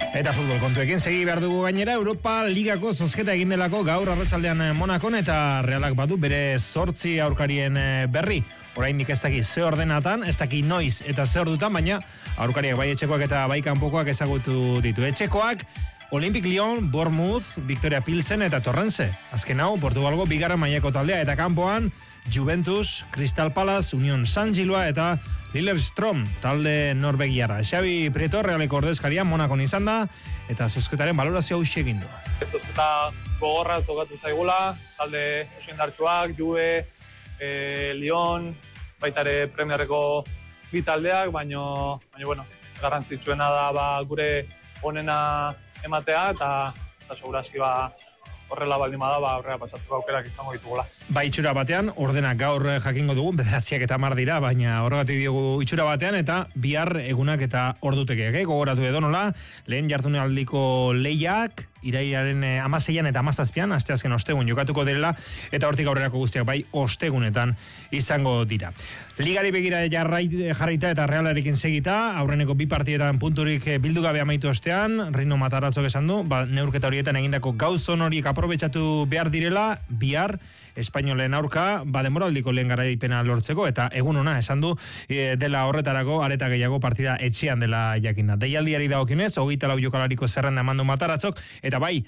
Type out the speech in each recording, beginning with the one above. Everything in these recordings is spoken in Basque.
Eta futbol kontuekin segi behar dugu gainera, Europa Ligako zozketa egin delako gaur arratsaldean Monakon eta Realak badu bere 8 aurkarien berri. Oraindik ez daki ze ordenatan, ez daki noiz eta ze ordutan, baina aurkariak bai etxekoak eta bai kanpokoak ezagutu ditu. Etxekoak Olympique Lyon, Bournemouth, Victoria Pilsen eta Torrense. Azken hau, Portugalgo bigarren mailako taldea eta kanpoan Juventus, Crystal Palace, Union Saint-Gilloa eta Lillestrøm talde norvegiarra. Xabi Prieto Realeko ordezkaria Monakon izan da eta zozketaren balorazio hau egin du. Zozketa gogorra tokatu zaigula, talde oso indartsuak, Juve, Lyon, baitare Premierreko bi taldeak, baina bueno, garrantzitsuena da gure onena ematea eta segurazki horrela baldin bada aurrera pasatzeko aukerak izango ditugula. Ba, itxura batean, ordenak gaur jakingo dugu, 9:10 dira, baina horregatik diogu itxura batean eta bihar egunak eta ordutegiak, gogoratu edonola, lehen jardunaldiko lehiak, irailaren 16an eta 17an, asteazken ostegun jokatuko dela, eta hortik aurrerako guztiak bai ostegunetan izango dira. Ligari begira jarraita eta Realarekin segita, aurreneko bi partidetan punturik bildu gabe amaitu ostean, Reino Matarazok esan du, neurketa horietan egindako gauzon horiek aprobetxatu behar direla, bihar espainolen aurka, denboraldiko lehen garaipena lortzeko, eta egun ona esan du dela horretarako areta gehiago partida etxean dela jakinda. Deialdiari dagokionez, 24 jokalariko zerrenda emandu Mataratzok, eta bai,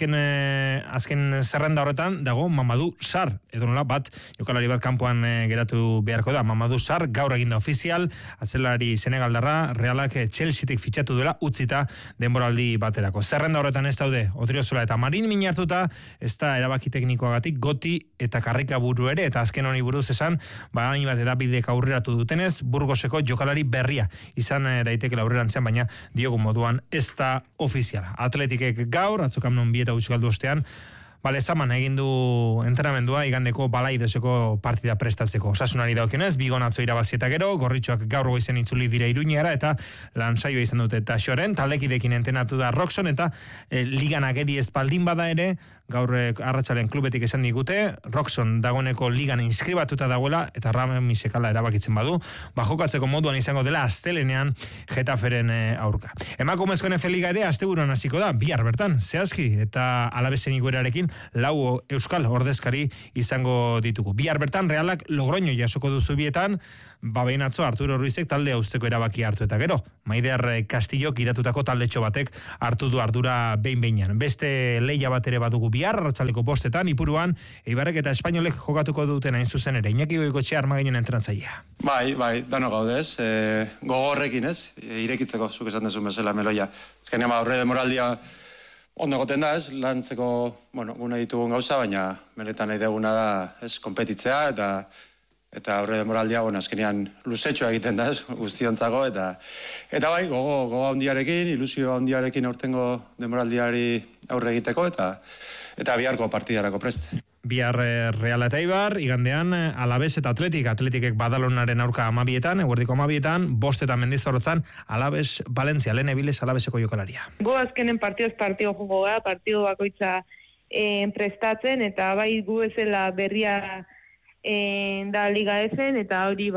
azken zerrenda horretan dago Mamadou Sarr, edonola bat, jokalari bat kanpoan geratu beharko da. Mamadou Sarr gaur eginda ofizial, atzelari Senegaldarra, Realak Chelseatik fitxatu dela, utzita denboraldi baterako. Zerrenda horretan ez daude, Odriozola eta Marin minartuta, ez da erabaki teknikoagatik Goti eta Karrika buru ere, eta azken honi buruz esan, hain bat edabidek aurreratu dutenez, Burgoseko jokalari berria izan daiteke aurrerantzean, baina diogu moduan ez da ofiziala. Atletikek gaur, atzokamnon bieta utxugaldu ostean, Zaman egin du entrenamendua igandeko Balaideseko partida prestatzeko. Osasunari daukionez, Bigon atzo irabazi eta gero, Gorritxoak gaur goizen itzuli dira Iruñara eta lansaioa izan dute eta Xoren, taldekidekin entrenatu da Roxon eta ligan ageri espaldin bada ere, gaur arratsalen klubetik esan digute, Roxon dagoeneko ligan inskribatuta dagoela eta Ramen Misekala erabakitzen badu, jokatzeko moduan izango dela astelenean Getaferen aurka. Emakumezko NFL Liga ere asteburuan hasiko da, bihar bertan, zehazki, eta Alabezen iguerarekin lau euskal ordezkari izango ditugu. Bihar bertan Realak Logroño jasoko duzu bietan, behin atzo Arturo Ruizek talde usteko erabaki hartu eta gero, Maider Castillok idatutako taldetxo batek hartu du ardura behin-behinan. Beste leia bat ere badugu bihar, arratsaleko 5etan, Ipuruan, Eibarrek eta Espainolek jokatuko duten hain zuzen ere. Iñaki Goikoetxea Armaginen entrenatzailea. Bai, dano gaudez, gogorrekin ez, irekitzeko, zuk esan dezu bezala Meloia. Azkenean aurre demoraldia ondo egoten da, ez, lantzeko, gune ditugun gauza, baina benetan nahi deguna da, ez, konpetitzea, eta aurre demoraldia, azkenean luzetxoa egiten da, ez, guztiontzako, eta bai, gogo handiarekin, ilusio handiarekin aurtengo demoraldiari aurre egiteko, eta biharko partidarako prest. Bihar Real eta Eibar, igandean Alabez eta Atletikek Badalonaren aurka 12etan, eguerdiko 12etan, 5etan Mendizorrotzan, Alabez Valentzia, lehen ebilez Alabezeko jokalaria. Go azkenen partido joko gara, partido bakoitza prestatzen, eta bai gu ezela berria da liga ezen, eta hori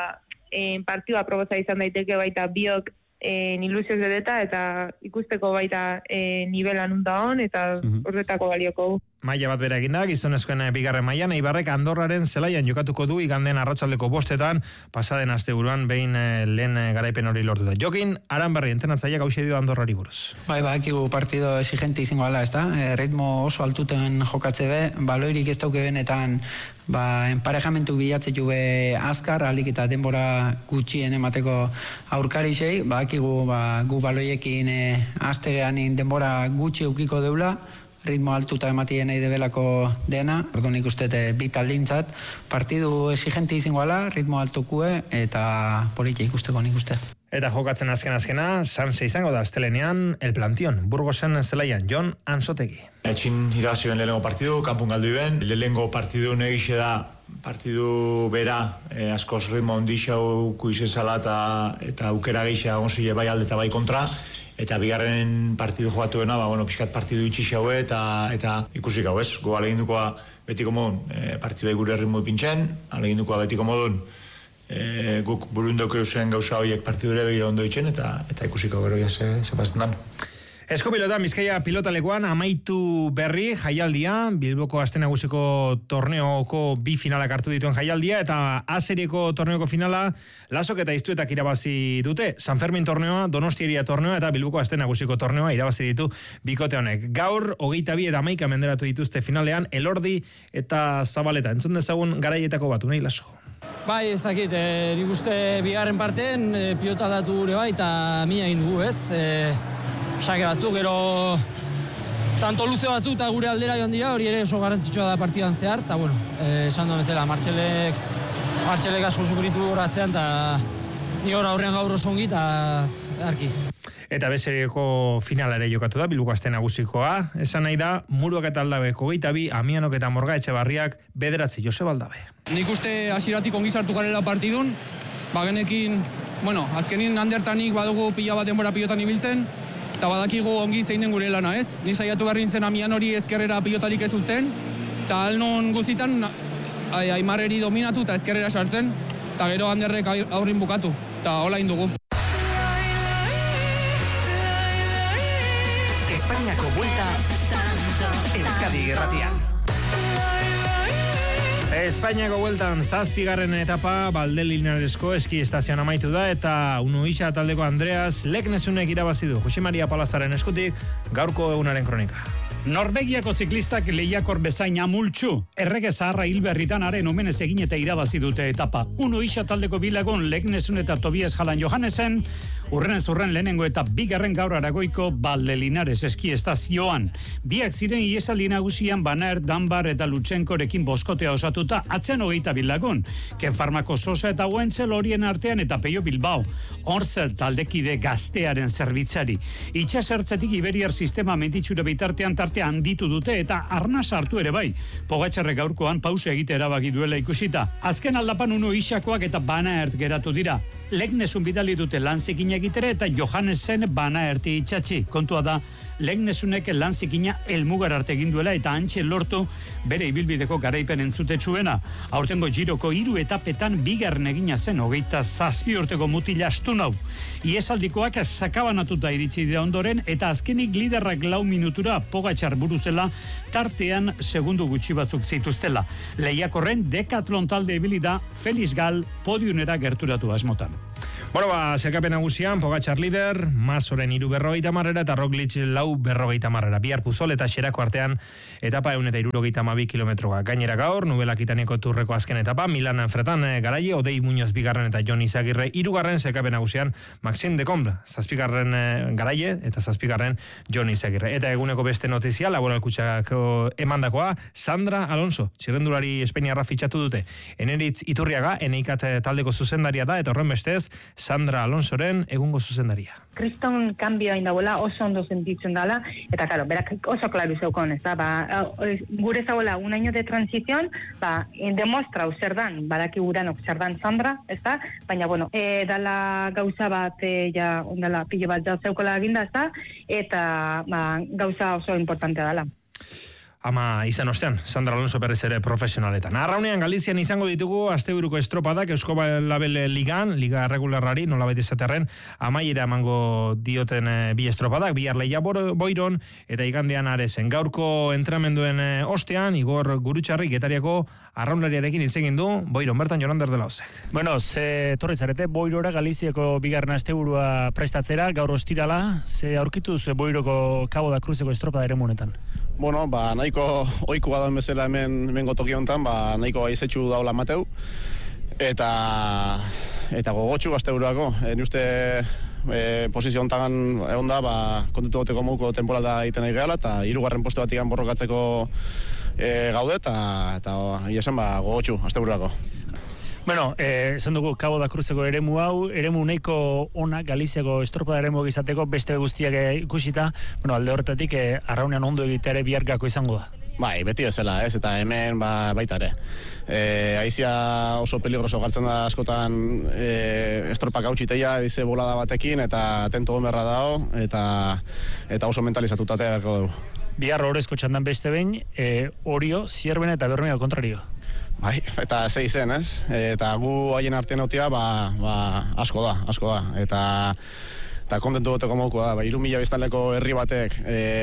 partidua proboza izan daiteke baita biok ilusioz edeta, eta ikusteko baita nivelan undaon, eta horretako balioko. Maila bat bera eginda, gizonezkoen bigarren mailan, Eibarrek Andorraren zelaian jokatuko du iganden arratsaldeko 5etan, pasaden asteburuan behin lehen garaipen hori lortu da. Jokin, Aranberri entrenatzailea gauze dio Andorrari buruz. Bai, ekigu partido exigente izango ala, ez da? Ritmo oso altuten jokatze be, baloirik ez dauke benetan, emparejamentu bilatzetu be azkar, alik eta denbora gutxien emateko aurkarixei, ekigu gu baloiekin astegean denbora gutxi eukiko deula, ritmo altuta ematien nahi debelako dena, orduan ikustet bi taldintzat, partidu exigente izango ala, ritmo altukue, eta politia ikusteko nik uste. Eta jokatzen azkena, Sanse izango da astelenean, El Plantion, Burgosen zelaian, Jon Ansotegi. Etxin irabazi ben lehenengo partidu, kanpun galdu ben, lehenengo partidu negixe da, partidu bera, askoz ritmo ondixau kuizezala eta aukera gehiago onzile bai alde eta bai kontra, eta bigarren partidu jokatuena, pixkat partidu itxixaue eta ikusik hau ez, go alegindukoa betiko modun, partidu gure ritmo ipintzen, alegindukoa betiko modun, guk burundoko eusen gauza horiek partidure begira ondo itxen, eta ikusiko gero ze pasetan dan. Eskopilota, Bizkaia pilotalekuan amaitu berri jaialdia, Bilboko Aste Nagusiko torneoko bi finalak hartu dituen jaialdia, eta A-serieko torneoko finala Lasok eta Iztuetak irabazi dute. San Fermin torneoa, Donostieria torneoa eta Bilboko Aste Nagusiko torneoa irabazi ditu bikote honek. Gaur, 22 eta 11 menderatu dituzte finalean, Elordi eta Zabaleta. Entzun dezagun garaietako bat, Unai Laso. Bai, ezakit, nik uste bigarren parten pilota datu gure bai, eta mina egin dugu, ez? Sake batzuk, gero tanto luze batzuk eta gure aldera joan dira, hori ere oso garrantzitsua da partidan zehar, eta bueno, esan duen bezala, Martxelek asko sufritu horatzean, eta ni hor aurrean gaur oso ongi, eta arki. Eta B-serieko finala ere jokatu da, Bilboko Aste Nagusikoa, esan nahi da, Muruak eta Aldabeko 22, Amianok eta Morga Etxebarriak 9, Joseba Aldabe. Nik uste hasieratik ongi sartu garela partidun, bagenekin, azkenin handertanik badugu pila bat denbora pilotan ibiltzen, eta badakigu ongi zein den gure lana, ez? Ni saiatu behar nintzen Amian hori ezkerrera pilotarik ez uzten, eta alnon guzitan Aimarreri dominatu eta ezkerrera sartzen, eta gero handerrek aurrin bukatu, eta hola indugu. Espainiako Buelta Euskadi Irratian. Espainiako Bueltan 7. etapa Valdelinaresko eski estazioan amaitu da, eta Unuixa taldeko Andreas Leknesunek irabazi du. Jose Maria Palazaren eskutik gaurko egunaren kronika. Norvegiako ziklistak lehiakor bezain amultxu. Errege zaharra hilberritan haren omenez egin eta irabazi dute etapa. Unuixa taldeko bilagon Leknesun eta Tobias Jalan Johannesen, urrenez urren lehenengo eta bigarren gaur Aragoiko Valdelinares eski estazioan. Biak ziren iesaldi nagusian Banaer, Danbar eta Lutsenkorekin boskotea osatuta, atzean 22 lagun. Ken Farmako Sosa eta Wenzel horien artean eta Peio Bilbao. Orzel taldekide gaztearen zerbitzari. Itxasertzetik Iberiar sistema menditxure bitartean tarte handitu dute eta arnaz hartu ere bai. Pogačarrek gaurkoan pausa egite erabaki duela ikusita. Azken aldapan Unuixakoak eta Banaert geratu dira. Leknesun bidali dute lanzikina egitere eta Johannesen Banaerti itxatxi. Kontua da, Leknesunek lanzikina elmugar arte egin duela eta antxe lortu bere ibilbideko garaipen entzutetsuena. Aurtengo giroko 3 etapetan bigarren egina zen 27 urteko mutila astun hau. Iesaldikoak sakabanatuta iritsi dira ondoren eta azkenik liderrak 4 minutura Pogačar buruzela tartean segundu gutxi batzuk zituztela. Lehiakorren Decathlon talde ibili da Felix Gal podiunera gerturatu asmotan. Bueno, zerkapen nagusian, Pogačar lider, Mazoren 3:40 eta Roglic 4:40. Bihar Puzol eta Xerako artean etapa 172 kilometroa. Gainera gaur, Nubelak Itaneko turreko azken etapa, Milanan fretan Garaie, Odei Muñoz bigarren eta Jon Izagirre 3. zerkapen nagusian, Maxime de Comble, 7. Garaie eta 7. Jon Izagirre. Eta eguneko beste notizia, laboralkutxako emandakoa, Sandra Alonso, txirrendulari Espainiarra fitxatu dute. Eneritz Iturriaga, Eneikat taldeko zuzendaria da, eta horren bestez, Sandra Alonsoren egungo zuzendaria. Kriston kanbioa indagoela, oso ondo sentitzen dela, eta claro, berak oso klaru zeukon, ez da, gure zagoela un año de transición, demostrau zer dan, badaki guranok zer dan Sandra, ez da, baina, bueno, dala gauza bat, ja, ondala pile bat ja zeukola eginda, ez da, eta gauza oso importantea dela. Ama izan ostean, Sandra Alonso berriz ere profesionaletan. Arraunean Galizian izango ditugu asteburuko estropadak Eusko Label Ligan, Liga Regularrari, nolabait esaterren, amaiera emango dioten bi estropadak, bihar Leia Boiron, eta igandean Arezen. Gaurko entrenamenduen ostean, Igor Gurutxarri Getariako arraunlariarekin hitz egin du, Boiron bertan Jorander de la Osek. Bueno, ze torri zarete, Boirora Galiziako bigarren asteburua prestatzera, gaur ostirala, ze aurkitu duzu Boiroko Cabo da Cruzeko estropada ere munetan? Bueno, nahiko ohikoa da bezala hemen gotoki hontan, nahiko aizetxu daula mateu eta gogotxu asteburuako. Ni uste posizio hontan egon da, kontentu goteko moduko temporada egiten nahi gehala eta 3. postu batikan borrokatzeko gaude eta esan gogotxu asteburuako. Bueno, esan dugu Cabo da Cruzeko eremu hau, eremu nahiko ona Galiziako estropada eremu izateko beste guztiak ikusita, bueno, alde horretatik arraunean ondo egitea ere bihargako izango da. Bai, beti bezala, ez, eta hemen baita ere. Aizia oso peligroso gartzen da askotan estropak hautsiteia, dize bolada batekin, eta atento gomerra dao, eta oso mentalizatutatea beharko dugu. Bihar horrezko txandan beste behin, Orio, Zierbena eta Bermea al kontrario. Bai, eta 6 zen, ez? Eta gu haien artean autia, asko da. eta kontentu goteko modukoa da, 3.000 biztanleko herri batek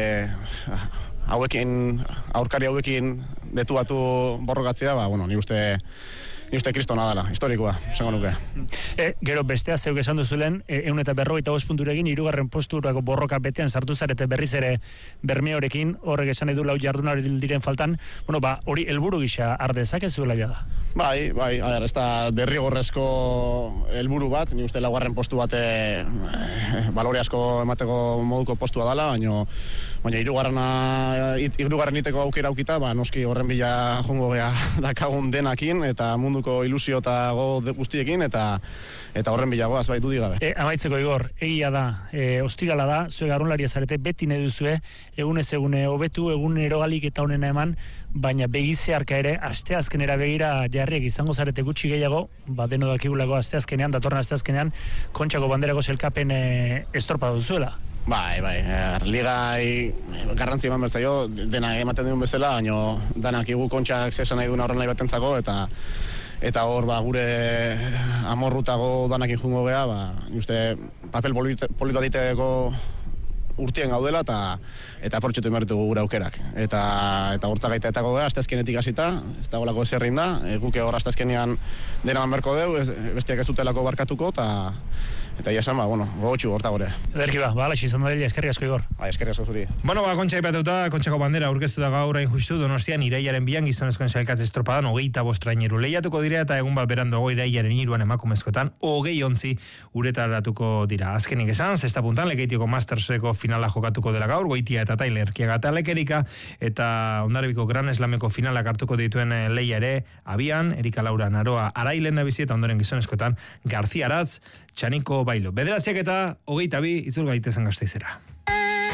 aurkari hauekin detuatu borrokatzea, ni uste kristona dela, historikoa, esango nuke. Gero bestea zeuk esan duzulen, 145 punturekin, 3. posturako borroka betean sartu zarete berriz ere Bermeorekin, horrek esan edu lau jardunari diren faltan, hori helburu gisa ardezak ez zuela da. Bai, ez da derrigorrezko helburu bat, ni uste 4. postu bate balore asko emateko moduko postua dela, baina hirugarren iteko aukera aukita, noski horren bila jongo gea dakagun denakin, eta munduko ilusio eta guztiekin, eta horren bilagoaz bai dudik gabe. Amaitzeko Igor, egia da, ostirala da, zuek arrunlaria zarete, beti nahi duzue, egunez egune hobetu, egun erogalik eta honena eman, baina begizearka ere, asteazkenera begira jarriek izango zarete gutxi gehiago, deno dakigulako asteazkenean, datorren asteazkenean, Kontxako banderako selkapen estropa duzuela. Bai, ligai garrantzi eman bertzaio, dena ematen duen bezala, baina danak igu Kontxak zesan nahi duen horren nahi batentzako, eta hor gure amorrutago danakin jungo gea, uste papel polito diteko urtien gaudela, eta aportxetu emeritugu gure aukerak. Eta hortzak gaitaetako gea, asteazkenetik hasita, ez dagoelako ezerrin da, guke hor asteazkenean dena manberko deu, bestiak ez dutelako barkatuko, eta ia esan, gogotxu horta gore. Ederki alaxi izan da eskerrik asko Igor. Eskerrik asko zuri. Kontxa ipatuta, Kontxako bandera aurkeztu da gaur hain justu Donostian irailaren 2 gizonezkoen sailkatze estropadan 25 traineru lehiatuko dira, eta egun bat beranduago irailaren 3 emakumezkoetan 20 ontzi uretaratuko dira. Azkenik esan, 6. puntan Lekeitioko Masterseko finala jokatuko dela gaur, Goitia eta Tyler Kiagata Lekerika, eta Hondarribiko Gran Slameko finalak hartuko dituen lehia ere abian, Erika Laura Naroa Arailen da bizi, eta ondoren gizonezkoetan García Aratz, Txaniko Bailo. 9:22 itzul gaitezen Gasteizera.